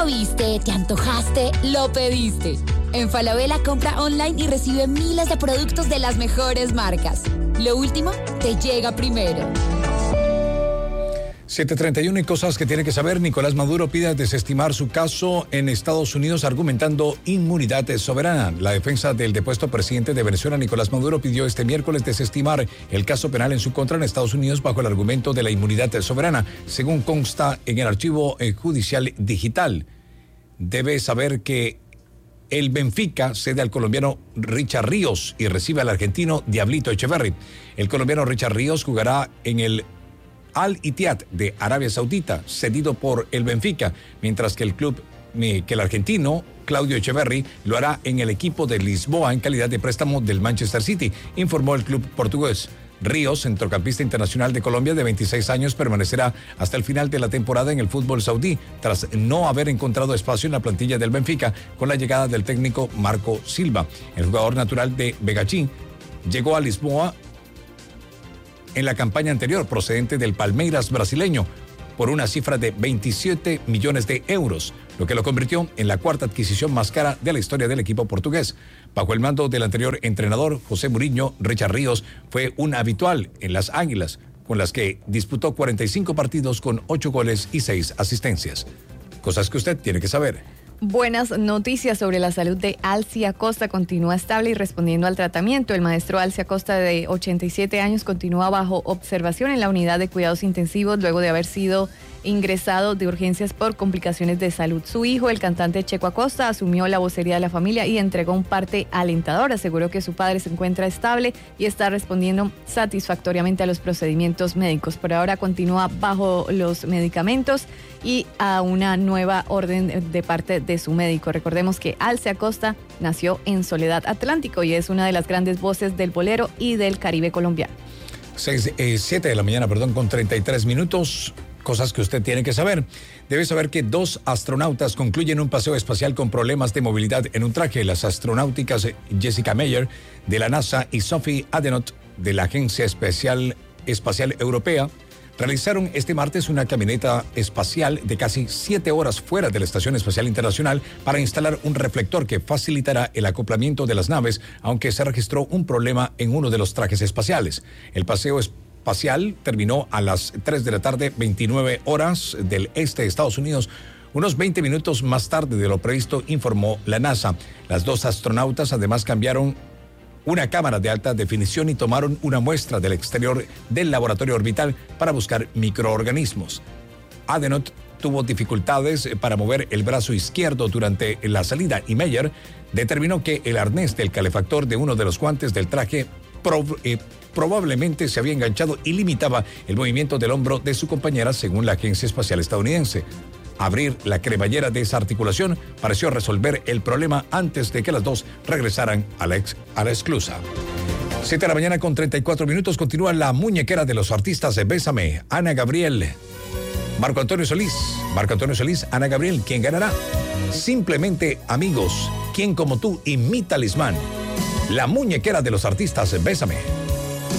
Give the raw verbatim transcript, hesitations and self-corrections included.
Lo viste, te antojaste, lo pediste. En Falabella compra online y recibe miles de productos de las mejores marcas. Lo último te llega primero. siete treinta y uno y cosas que tiene que saber. Nicolás Maduro pide desestimar su caso en Estados Unidos argumentando inmunidad soberana. La defensa del depuesto presidente de Venezuela, Nicolás Maduro, pidió este miércoles desestimar el caso penal en su contra en Estados Unidos bajo el argumento de la inmunidad soberana, según consta en el archivo judicial digital. Debe saber que el Benfica cede al colombiano Richard Ríos y recibe al argentino Diablito Echeverri. El colombiano Richard Ríos jugará en el Al-Ittihad de Arabia Saudita, cedido por el Benfica, mientras que el club, que el argentino Claudio Echeverri lo hará en el equipo de Lisboa en calidad de préstamo del Manchester City, informó el club portugués. Ríos, centrocampista internacional de Colombia de veintiséis años, permanecerá hasta el final de la temporada en el fútbol saudí, tras no haber encontrado espacio en la plantilla del Benfica con la llegada del técnico Marco Silva. El jugador natural de Begachín llegó a Lisboa en la campaña anterior, procedente del Palmeiras brasileño, por una cifra de veintisiete millones de euros, lo que lo convirtió en la cuarta adquisición más cara de la historia del equipo portugués. Bajo el mando del anterior entrenador, José Mourinho, Richard Ríos fue un habitual en las Águilas, con las que disputó cuarenta y cinco partidos con ocho goles y seis asistencias. Cosas que usted tiene que saber. Buenas noticias sobre la salud de Alci Acosta. Continúa estable y respondiendo al tratamiento. El maestro Alci Acosta, de ochenta y siete años, continúa bajo observación en la unidad de cuidados intensivos luego de haber sido ingresado de urgencias por complicaciones de salud. Su hijo, el cantante Checo Acosta, asumió la vocería de la familia y entregó un parte alentador. Aseguró que su padre se encuentra estable y está respondiendo satisfactoriamente a los procedimientos médicos. Por ahora continúa bajo los medicamentos y a una nueva orden de parte de su médico. Recordemos que Alci Acosta nació en Soledad Atlántico y es una de las grandes voces del bolero y del Caribe colombiano. Seis, eh, siete de la mañana, perdón, con treinta y tres minutos. Cosas que usted tiene que saber. Debe saber que dos astronautas concluyen un paseo espacial con problemas de movilidad en un traje. Las astronáuticas Jessica Meyer de la NASA y Sophie Adenot de la Agencia Espacial, Espacial Europea realizaron este martes una caminata espacial de casi siete horas fuera de la Estación Espacial Internacional para instalar un reflector que facilitará el acoplamiento de las naves, aunque se registró un problema en uno de los trajes espaciales. El paseo espacial espacial terminó a las tres de la tarde, veintinueve horas del este de Estados Unidos, unos veinte minutos más tarde de lo previsto, informó la NASA. Las dos astronautas además cambiaron una cámara de alta definición y tomaron una muestra del exterior del laboratorio orbital para buscar microorganismos. Adenot tuvo dificultades para mover el brazo izquierdo durante la salida y Meyer determinó que el arnés del calefactor de uno de los guantes del traje prov- eh, probablemente se había enganchado y limitaba el movimiento del hombro de su compañera, según la Agencia Espacial Estadounidense. Abrir la cremallera de esa articulación pareció resolver el problema antes de que las dos regresaran a la, ex, a la esclusa. siete de la mañana con treinta y cuatro minutos. Continúa la muñequera de los artistas de Bésame, Ana Gabriel. Marco Antonio Solís, Marco Antonio Solís, Ana Gabriel, ¿quién ganará? Simplemente Amigos, ¿quién como tú y Mi Talismán? La muñequera de los artistas, Bésame.